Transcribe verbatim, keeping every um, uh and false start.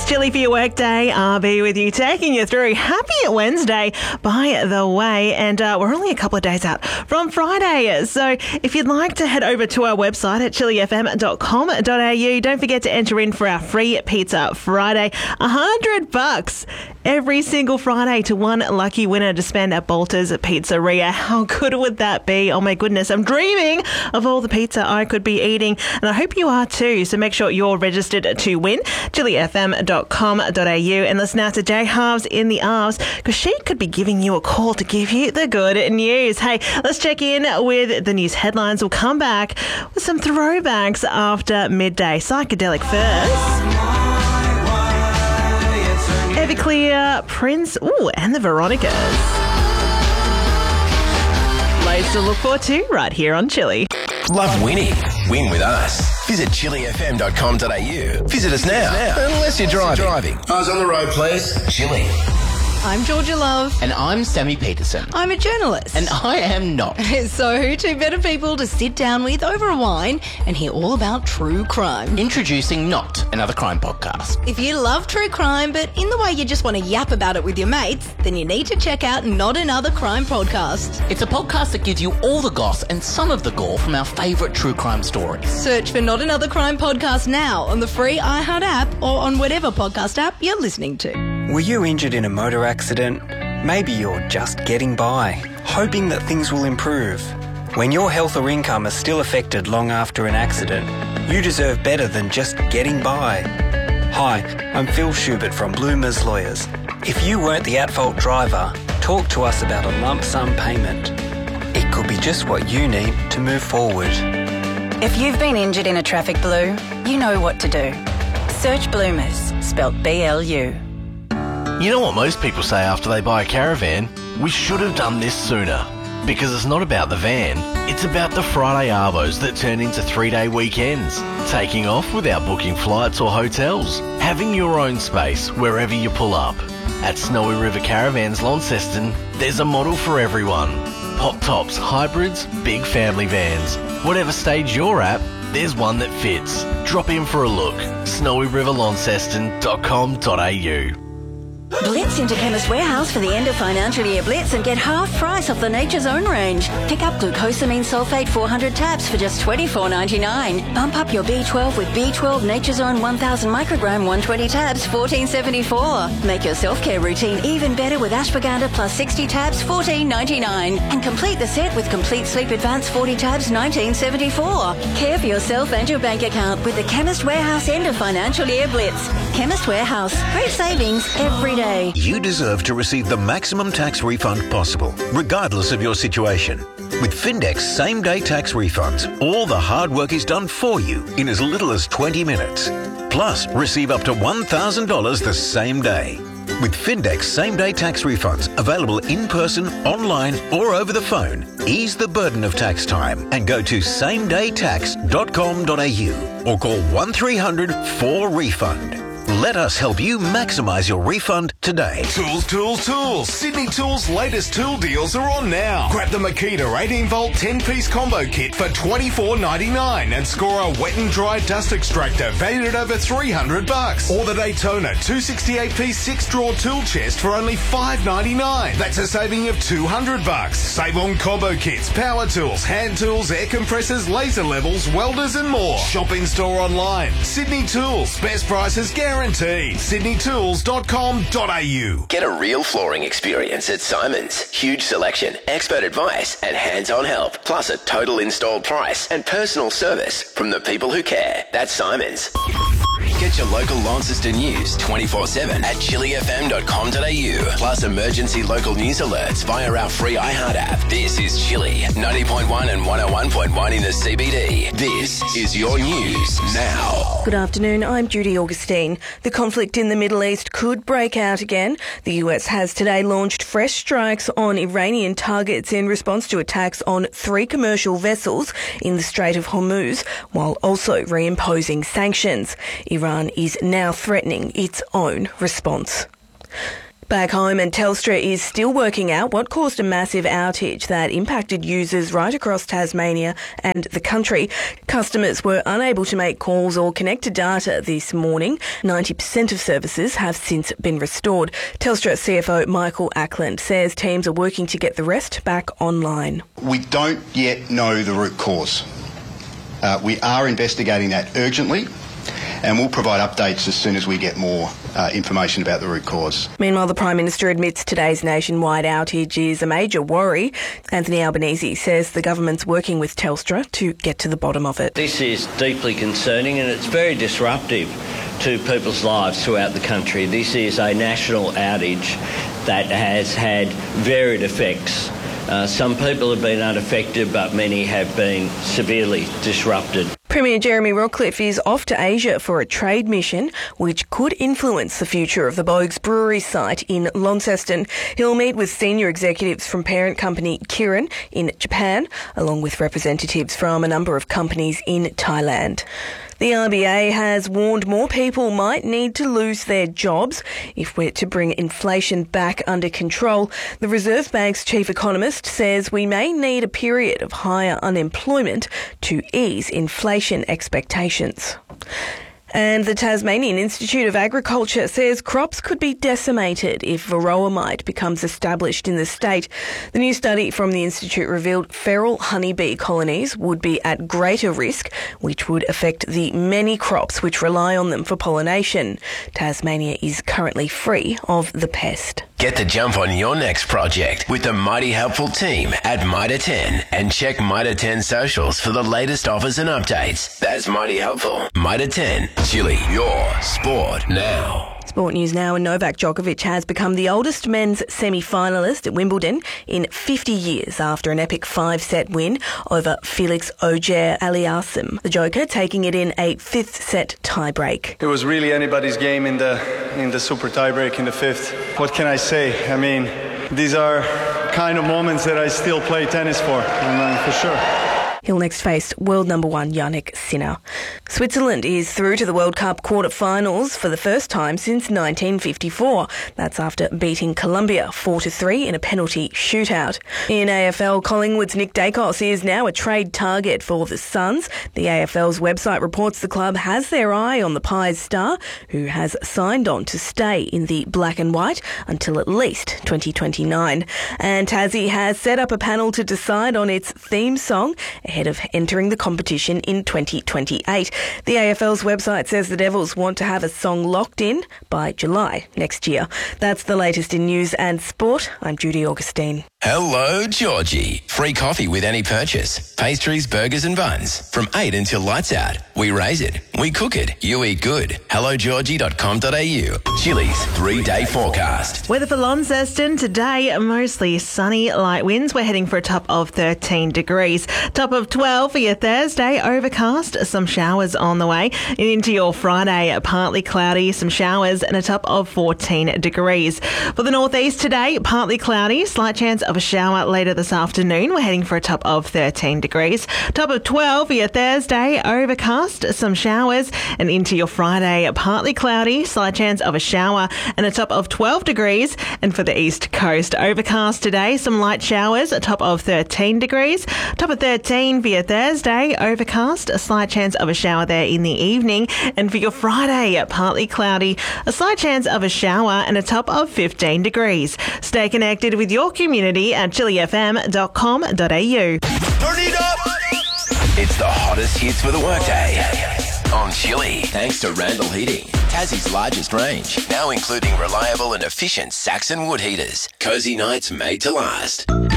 Chilly for your workday. I'll be with you, taking you through. Happy Wednesday, by the way. And uh, we're only a couple of days out from Friday. So if you'd like to head over to our website at chilly f m dot com dot a u, don't forget to enter in for our free Pizza Friday. A hundred bucks every single Friday to one lucky winner to spend at Bolter's Pizzeria. How good would that be? Oh my goodness, I'm dreaming of all the pizza I could be eating, and I hope you are too. So make sure you're registered to win. chilly f m dot com dot a u, and listen out to Jay Halves in the Arves, because she could be giving you a call to give you the good news. Hey, let's check in with the news headlines. We'll come back with some throwbacks after midday. Psychedelic first. Everclear, Prince, ooh, and the Veronicas. Loads to look forward to right here on Chilly. Love winning? Win with us. Visit chilly f m dot com dot a u. Visit us now, unless you're driving. driving. Eyes on the road, please. Chilly. I'm Georgia Love. And I'm Sammy Peterson. I'm a journalist. And I am not. So, two better people to sit down with over a wine and hear all about true crime. Introducing Not Another Crime Podcast. If you love true crime, but in the way you just want to yap about it with your mates, then you need to check out Not Another Crime Podcast. It's a podcast that gives you all the goss and some of the gore from our favourite true crime stories. Search for Not Another Crime Podcast now on the free iHeart app or on whatever podcast app you're listening to. Were you injured in a motor accident? Maybe you're just getting by, hoping that things will improve. When your health or income is still affected long after an accident, you deserve better than just getting by. Hi, I'm Phil Schubert from Bloomers Lawyers. If you weren't the at-fault driver, talk to us about a lump sum payment. It could be just what you need to move forward. If you've been injured in a traffic blue, you know what to do. Search Bloomers, spelt B L U. You know what most people say after they buy a caravan? We should have done this sooner. Because it's not about the van, it's about the Friday arvos that turn into three-day weekends. Taking off without booking flights or hotels. Having your own space wherever you pull up. At Snowy River Caravans Launceston, there's a model for everyone. Pop tops, hybrids, big family vans. Whatever stage you're at, there's one that fits. Drop in for a look. snowy river launceston dot com dot a u. Blitz into Chemist Warehouse for the end of financial year Blitz and get half price off the Nature's Own range. Pick up glucosamine sulfate four hundred tabs for just twenty-four ninety-nine. Bump up your B twelve with B twelve Nature's Own one thousand microgram one hundred twenty tabs, fourteen seventy-four. Make your self-care routine even better with ashwagandha plus sixty tabs, fourteen ninety-nine. And complete the set with Complete Sleep Advance forty tabs, nineteen seventy-four. Care for yourself and your bank account with the Chemist Warehouse end of financial year Blitz. Chemist Warehouse. Great savings every day. You deserve to receive the maximum tax refund possible, regardless of your situation. With Findex same-day tax refunds, all the hard work is done for you in as little as twenty minutes. Plus, receive up to one thousand dollars the same day. With Findex same-day tax refunds available in person, online or over the phone, ease the burden of tax time and go to same day tax dot com dot a u or call one three hundred four refund. Let us help you maximise your refund today. Tools, tools, tools. Sydney Tools' latest tool deals are on now. Grab the Makita eighteen volt ten piece combo kit for twenty-four ninety-nine and score a wet and dry dust extractor valued at over three hundred bucks. Or the Daytona two sixty-eight piece six drawer tool chest for only five ninety-nine. That's a saving of two hundred bucks. Save on combo kits, power tools, hand tools, air compressors, laser levels, welders and more. Shop in store online. Sydney Tools. Best prices guaranteed. sydney tools dot com dot a u. Get a real flooring experience at Simon's. Huge selection, expert advice and hands-on help. Plus a total install price and personal service from the people who care. That's Simon's. Get your local Launceston news twenty-four seven at chilly f m dot com dot a u. Plus emergency local news alerts via our free iHeart app. This is Chilly, ninety point one and one oh one point one in the C B D. This is your news now. Good afternoon, I'm Judy Augustine. The conflict in the Middle East could break out again. The U S has today launched fresh strikes on Iranian targets in response to attacks on three commercial vessels in the Strait of Hormuz, while also reimposing sanctions. Iran is now threatening its own response. Back home, and Telstra is still working out what caused a massive outage that impacted users right across Tasmania and the country. Customers were unable to make calls or connect to data this morning. ninety percent of services have since been restored. Telstra C F O Michael Ackland says teams are working to get the rest back online. We don't yet know the root cause. Uh, we are investigating that urgently, and we'll provide updates as soon as we get more uh, information about the root cause. Meanwhile, the Prime Minister admits today's nationwide outage is a major worry. Anthony Albanese says the government's working with Telstra to get to the bottom of it. This is deeply concerning and it's very disruptive to people's lives throughout the country. This is a national outage that has had varied effects. Uh, some people have been unaffected, but many have been severely disrupted. Premier Jeremy Rockcliffe is off to Asia for a trade mission which could influence the future of the Boag's Brewery site in Launceston. He'll meet with senior executives from parent company Kirin in Japan, along with representatives from a number of companies in Thailand. The R B A has warned more people might need to lose their jobs if we're to bring inflation back under control. The Reserve Bank's chief economist says we may need a period of higher unemployment to ease inflation expectations. And the Tasmanian Institute of Agriculture says crops could be decimated if varroa mite becomes established in the state. The new study from the Institute revealed feral honeybee colonies would be at greater risk, which would affect the many crops which rely on them for pollination. Tasmania is currently free of the pest. Get the jump on your next project with the mighty helpful team at Mitre ten and check Mitre ten socials for the latest offers and updates. That's mighty helpful. Mitre ten, Chile, your sport now. Sport news now, and Novak Djokovic has become the oldest men's semi-finalist at Wimbledon in fifty years after an epic five-set win over Felix Auger-Aliassime. The Joker taking it in a fifth-set tie-break. It was really anybody's game in the in the super tie-break in the fifth. What can I say? I mean, these are kind of moments that I still play tennis for, and, uh, for sure. He'll next face world number one Jannik Sinner. Switzerland is through to the World Cup quarter-finals for the first time since nineteen fifty-four. That's after beating Colombia four to three in a penalty shootout. In A F L, Collingwood's Nick Dacos is now a trade target for the Suns. The A F L's website reports the club has their eye on the Pies star, who has signed on to stay in the black and white until at least twenty twenty-nine. And Tassie has set up a panel to decide on its theme song ahead of entering the competition in twenty twenty-eight. The A F L's website says the Devils want to have a song locked in by July next year. That's the latest in news and sport. I'm Judy Augustine. Hello, Georgie. Free coffee with any purchase. Pastries, burgers and buns. From eight until lights out. We raise it. We cook it. You eat good. hello georgie dot com dot a u. Chili's three-day forecast. Weather for Launceston today, mostly sunny, light winds. We're heading for a top of thirteen degrees. Top of twelve for your Thursday, overcast, some showers on the way. And into your Friday, partly cloudy, some showers and a top of fourteen degrees. For the northeast today, partly cloudy, slight chance of a shower later this afternoon. We're heading for a top of thirteen degrees. Top of twelve for your Thursday, overcast, some showers. And into your Friday, partly cloudy, slight chance of a shower and a top of twelve degrees. And for the east coast, overcast today, some light showers, a top of thirteen degrees. Top of thirteen for your Thursday, overcast, a slight chance of a shower there in the evening. And for your Friday, partly cloudy, a slight chance of a shower and a top of fifteen degrees. Stay connected with your community at chili f m dot com dot a u. Turn it up! It's the hottest hits for the workday on Chili. Thanks to Randall Heating, Tassie's largest range, now including reliable and efficient Saxon wood heaters. Cozy nights made to last.